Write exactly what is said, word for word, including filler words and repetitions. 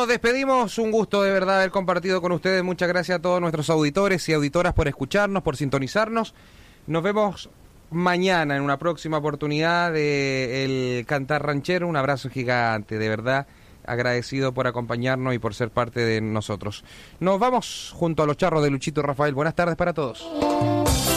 nos despedimos. Un gusto de verdad haber compartido con ustedes. Muchas gracias a todos nuestros auditores y auditoras por escucharnos, por sintonizarnos. Nos vemos mañana en una próxima oportunidad de El Cantar Ranchero. Un abrazo gigante, de verdad. Agradecido por acompañarnos y por ser parte de nosotros. Nos vamos junto a los charros de Luchito y Rafael. Buenas tardes para todos.